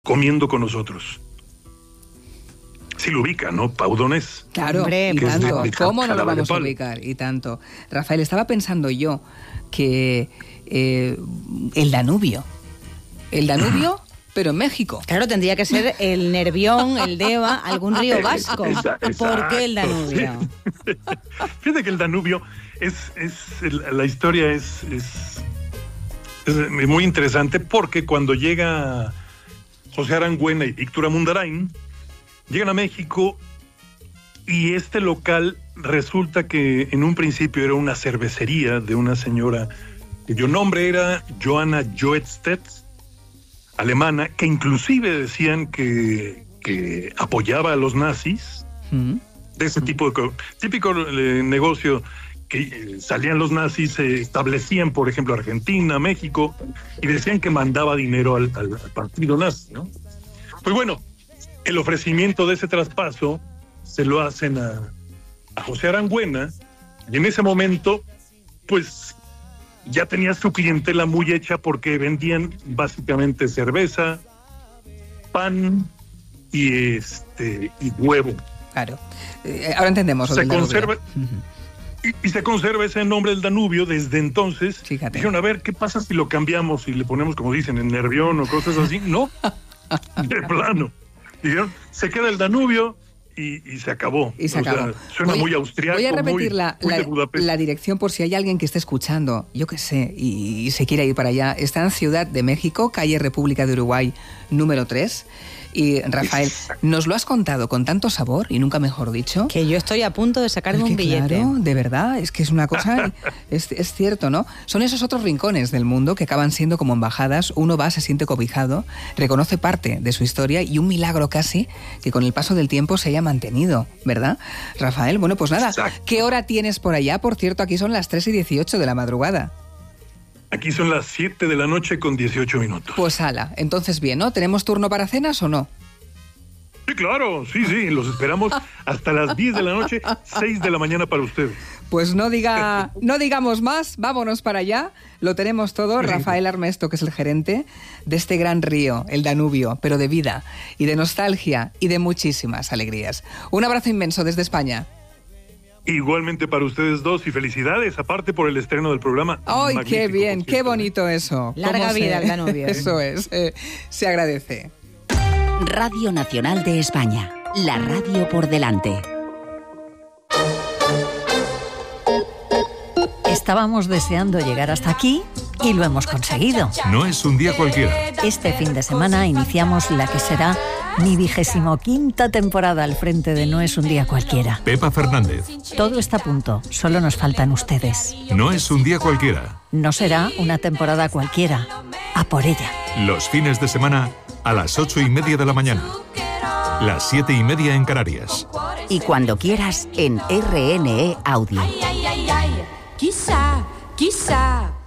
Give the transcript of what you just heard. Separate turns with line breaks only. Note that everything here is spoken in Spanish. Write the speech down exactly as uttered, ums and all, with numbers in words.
comiendo con nosotros. Sí lo ubica, ¿no? Pau Donés.
Claro,
Hombre,
y tanto.
de- de
¿Cómo no lo
Jarabe de
vamos a
Palo.
ubicar? Y tanto. Rafael, estaba pensando yo que eh, el Danubio. El Danubio, pero en México.
Claro, tendría que ser el Nervión, el Deva, algún río vasco.
Esa-
¿Por qué el
exacto,
Danubio?
sí. Fíjate que el Danubio es, es el- la historia es, es, es muy interesante porque cuando llega José Arangüena y Víctor Amundarain, llegan a México y este local resulta que en un principio era una cervecería de una señora cuyo nombre era Johanna Joetstedt, alemana, que inclusive decían que, que apoyaba a los nazis,
Mm.
de ese tipo de co- típico eh, negocio que eh, salían los nazis, se establecían, por ejemplo, Argentina, México, y decían que mandaba dinero al, al- al partido nazi, ¿no? Pues bueno, el ofrecimiento de ese traspaso se lo hacen a, a José Arangüena, y en ese momento, pues ya tenía su clientela muy hecha porque vendían básicamente cerveza, pan y este y huevo.
Claro. Eh, ahora entendemos lo
Se
del Danubio.
conserva-
Ujú.
Y, y se conserva ese nombre del Danubio desde entonces.
Fíjate.
Dijeron, a ver, ¿qué pasa si lo cambiamos y le ponemos, como dicen, en Nervión o cosas así? No, de plano. Dijeron, se queda el Danubio y, y se acabó.
Y se
O sea,
acabó.
suena
Voy-
muy austriaco,
Voy a repetir
muy,
la,
muy
la-
de Budapest.
la dirección por si hay alguien que esté escuchando, yo qué sé, y, y se quiere ir para allá. Está en Ciudad de México, calle República de Uruguay, número tres. Y Rafael, nos lo has contado con tanto sabor, y nunca mejor dicho.
Que yo estoy a punto de sacarme
Es que
un billete.
Claro, de verdad, es que es una cosa, es, es cierto, ¿no? Son esos otros rincones del mundo que acaban siendo como embajadas, uno va, se siente cobijado, reconoce parte de su historia y un milagro casi que con el paso del tiempo se haya mantenido, ¿verdad? Rafael, bueno, pues nada,
Exacto.
¿qué hora tienes por allá? Por cierto, aquí son las tres y dieciocho de la madrugada.
Aquí son las siete de la noche con dieciocho minutos.
Pues ala, entonces bien, ¿no? ¿Tenemos turno para cenas o no?
Sí, claro, sí, sí, los esperamos hasta las diez de la noche, seis de la mañana para ustedes.
Pues no diga, no digamos más, vámonos para allá. Lo tenemos todo. Rafael Armesto, que es el gerente de este gran río, el Danubio, pero de vida y de nostalgia y de muchísimas alegrías. Un abrazo inmenso desde España.
Igualmente para ustedes dos y felicidades, aparte por el estreno del programa.
¡Ay,
Magnífico,
qué bien!
por
¡Qué
cierto.
bonito eso!
Larga
¿Cómo
vida
se-
al Danubio.
Eso es, eh, se agradece.
Radio Nacional de España, la radio por delante.
Estábamos deseando llegar hasta aquí y lo hemos conseguido.
No es un día cualquiera.
Este fin de semana iniciamos la que será mi vigésimo quinta temporada al frente de No es un día cualquiera.
Pepa Fernández.
Todo está a punto, solo nos faltan ustedes.
No es un día cualquiera.
No será una temporada cualquiera. A por ella.
Los fines de semana a las ocho y media de la mañana. Las siete y media en Canarias.
Y cuando quieras en R N E Audio.
Ay, ay, ay, ay. Quizá, quizá.